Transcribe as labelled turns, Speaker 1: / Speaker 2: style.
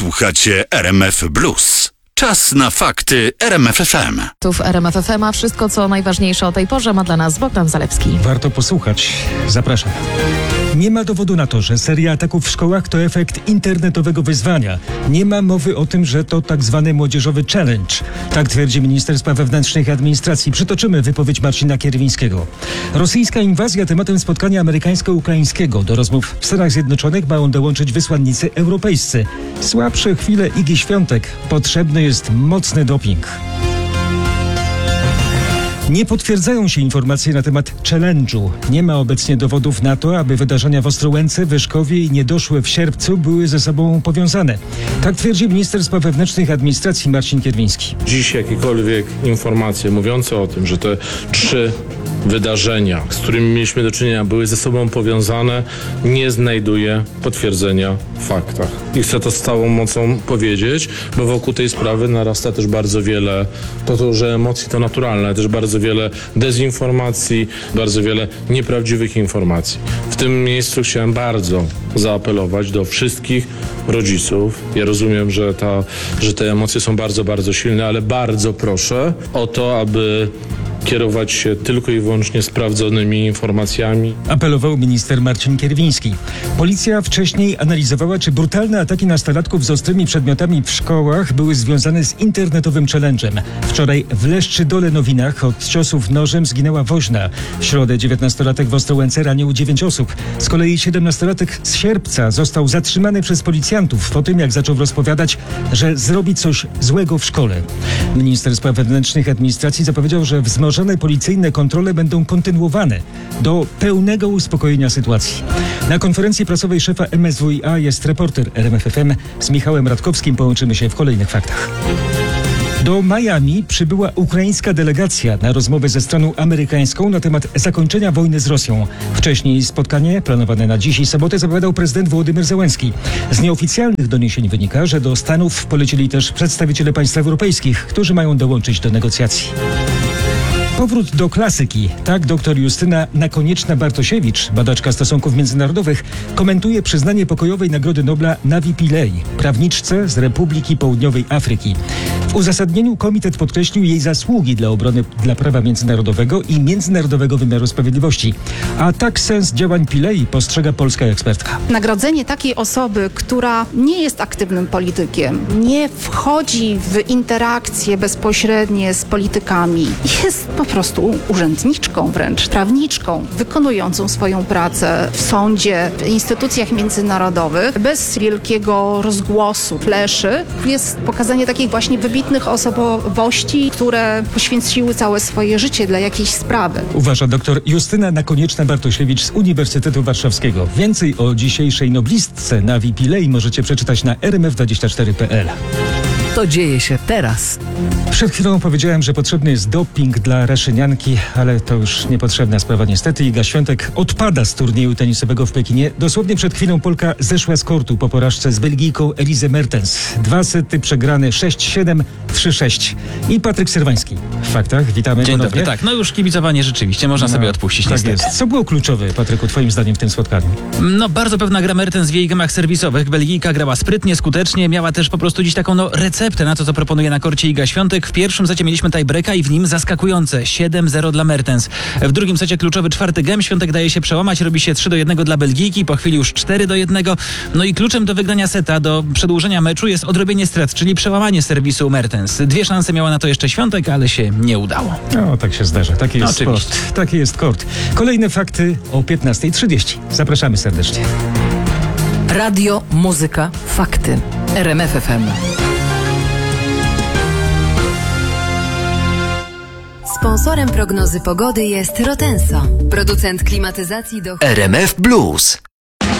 Speaker 1: Słuchacie RMF Blues. Czas na fakty RMF FM.
Speaker 2: Tu w RMF FM, a wszystko co najważniejsze o tej porze ma dla nas Bogdan Zalewski.
Speaker 3: Warto posłuchać. Zapraszam. Nie ma dowodu na to, że seria ataków w szkołach to efekt internetowego wyzwania. Nie ma mowy o tym, że to tak zwany młodzieżowy challenge. Tak twierdzi minister spraw wewnętrznych i administracji. Przytoczymy wypowiedź Marcina Kierwińskiego. Rosyjska inwazja tematem spotkania amerykańsko-ukraińskiego. Do rozmów w Stanach Zjednoczonych mają dołączyć wysłannicy europejscy. Słabsze chwile Igi Świątek. Potrzebny jest mocny doping. Nie potwierdzają się informacje na temat challenge'u. Nie ma obecnie dowodów na to, aby wydarzenia w Ostrołęce, Wyszkowie i Niedoszłe w sierpcu były ze sobą powiązane. Tak twierdzi minister spraw wewnętrznych i administracji Marcin Kierwiński.
Speaker 4: Dziś jakiekolwiek informacje mówiące o tym, że te trzy wydarzenia, z którymi mieliśmy do czynienia, były ze sobą powiązane, nie znajduje potwierdzenia w faktach. I chcę to z całą mocą powiedzieć, bo wokół tej sprawy narasta też bardzo wiele, to że emocje to naturalne, ale też bardzo wiele dezinformacji, bardzo wiele nieprawdziwych informacji. W tym miejscu chciałem bardzo zaapelować do wszystkich rodziców. Ja rozumiem, że te emocje są bardzo, bardzo silne, ale bardzo proszę o to, aby kierować się tylko i wyłącznie sprawdzonymi informacjami.
Speaker 3: Apelował minister Marcin Kierwiński. Policja wcześniej analizowała, czy brutalne ataki nastolatków z ostrymi przedmiotami w szkołach były związane z internetowym challenge'em. Wczoraj w Leszczy-Dole-Nowinach od ciosów nożem zginęła woźna. W środę 19-latek w Ostrołęce ranił 9 osób. Z kolei 17-latek z Sierpca został zatrzymany przez policjantów po tym, jak zaczął rozpowiadać, że zrobi coś złego w szkole. Minister spraw wewnętrznych i administracji zapowiedział, że wzmożone policyjne kontrole będą kontynuowane do pełnego uspokojenia sytuacji. Na konferencji prasowej szefa MSWiA jest reporter RMF FM. Z Michałem Radkowskim połączymy się w kolejnych faktach. Do Miami przybyła ukraińska delegacja na rozmowę ze stroną amerykańską na temat zakończenia wojny z Rosją. Wcześniej spotkanie, planowane na dziś i sobotę, zapowiadał prezydent Wołodymyr Zełenski. Z nieoficjalnych doniesień wynika, że do Stanów polecili też przedstawiciele państw europejskich, którzy mają dołączyć do negocjacji. Powrót do klasyki. Tak dr Justyna Nakonieczna-Bartosiewicz, badaczka stosunków międzynarodowych, komentuje przyznanie pokojowej Nagrody Nobla Navi Pillay, prawniczce z Republiki Południowej Afryki. W uzasadnieniu komitet podkreślił jej zasługi dla obrony prawa międzynarodowego i międzynarodowego wymiaru sprawiedliwości. A tak sens działań Pillay postrzega polska ekspertka.
Speaker 5: Nagrodzenie takiej osoby, która nie jest aktywnym politykiem, nie wchodzi w interakcje bezpośrednie z politykami, jest po prostu urzędniczką wręcz, prawniczką, wykonującą swoją pracę w sądzie, w instytucjach międzynarodowych, bez wielkiego rozgłosu, fleszy. Jest pokazanie takich właśnie wybitnych osobowości, które poświęciły całe swoje życie dla jakiejś sprawy.
Speaker 3: Uważa dr Justyna Nakonieczna-Bartosiewicz z Uniwersytetu Warszawskiego. Więcej o dzisiejszej noblistce Navi Pillay możecie przeczytać na rmf24.pl.
Speaker 6: To dzieje się teraz.
Speaker 3: Przed chwilą powiedziałem, że potrzebny jest doping dla raszynianki, ale to już niepotrzebna sprawa niestety. Iga Świątek odpada z turnieju tenisowego w Pekinie. Dosłownie przed chwilą Polka zeszła z kortu po porażce z Belgijką Elizę Mertens. 2 sety przegrane 6-7, 3-6. I Patryk Serwański. W faktach, witamy
Speaker 7: Dzień
Speaker 3: ponownie.
Speaker 7: dobry, tak. No już kibicowanie rzeczywiście, można sobie odpuścić
Speaker 3: Tak
Speaker 7: niestety.
Speaker 3: jest. Co było kluczowe, Patryku, twoim zdaniem w tym spotkaniu?
Speaker 7: No bardzo pewna gra Mertens w jej gemach serwisowych. Belgijka grała sprytnie, skutecznie, miała też po prostu dziś taką receptę na to, co proponuje na korcie Iga Świątek. W pierwszym secie mieliśmy tiebreaka i w nim zaskakujące 7-0 dla Mertens. W drugim secie kluczowy 4. gem. Świątek daje się przełamać, robi się 3-1 dla Belgijki, po chwili już 4-1. No i kluczem do wygrania seta, do przedłużenia meczu jest odrobienie strat, czyli przełamanie serwisu Mertens. 2 szanse miała na to jeszcze Świątek, ale się nie udało.
Speaker 3: No, tak się zdarza. Taki jest
Speaker 7: Oczywiście.
Speaker 3: sport. Taki jest kort. Kolejne fakty o 15:30. Zapraszamy serdecznie.
Speaker 6: Radio, muzyka, fakty. RMF FM.
Speaker 8: Sponsorem prognozy pogody jest Rotenso, producent klimatyzacji do...
Speaker 9: RMF Blues.